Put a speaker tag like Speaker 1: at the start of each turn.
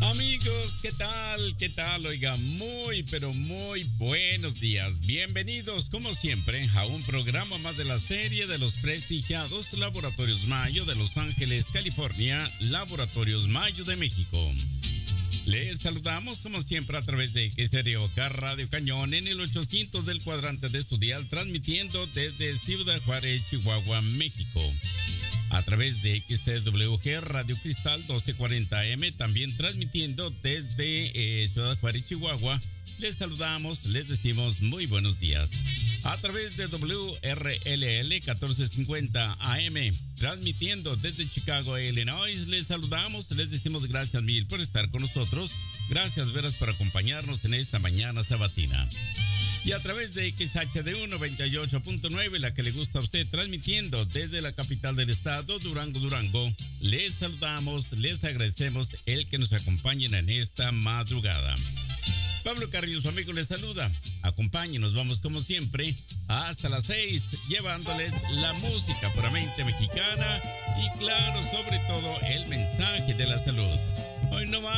Speaker 1: Amigos, ¿qué tal? ¿Qué tal? Oiga, muy, pero muy buenos días. Bienvenidos, como siempre, a un programa más de la serie de los prestigiados Laboratorios Mayo de Los Ángeles, California, Laboratorios Mayo de México. Les saludamos, como siempre, a través de XROK Radio Cañón en el 800 del cuadrante de su dial, transmitiendo desde Ciudad Juárez, Chihuahua, México. A través de XWG Radio Cristal 1240 AM, también transmitiendo desde Ciudad Juárez, Chihuahua. Les saludamos, les decimos muy buenos días. A través de WRLL 1450 AM, transmitiendo desde Chicago, Illinois, les saludamos, les decimos gracias mil por estar con nosotros. Gracias, veras, por acompañarnos en esta mañana sabatina. Y a través de XHD 98.9, la que le gusta a usted, transmitiendo desde la capital del estado, Durango, les saludamos, les agradecemos el que nos acompañen en esta madrugada. Pablo Carrillo, su amigo, les saluda. Acompáñenos, vamos como siempre hasta las 6, llevándoles la música puramente mexicana y, claro, sobre todo, el mensaje de la salud. Hoy no más.